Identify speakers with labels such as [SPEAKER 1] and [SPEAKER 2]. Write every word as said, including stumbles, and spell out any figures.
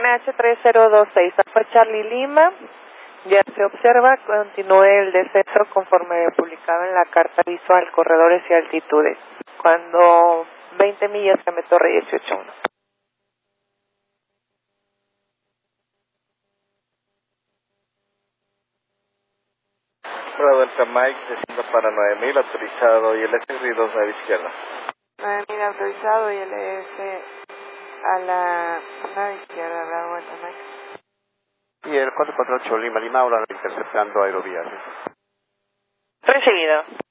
[SPEAKER 1] N H tres cero dos seis, Alfa Charlie Lima. Ya se observa, continúe el descenso conforme publicado en la carta visual, corredores y altitudes. Cuando veinte millas que me torre dieciocho uno.
[SPEAKER 2] Bravo Delta Mike, desciendo para nueve mil, autorizado y el S R I dos a la izquierda.
[SPEAKER 1] nueve mil autorizado y el S a la nave izquierda, Bravo Delta Mike.
[SPEAKER 3] Y el cuatro cuatro ocho Lima Lima, ahora interceptando aerovías.
[SPEAKER 1] Recibido.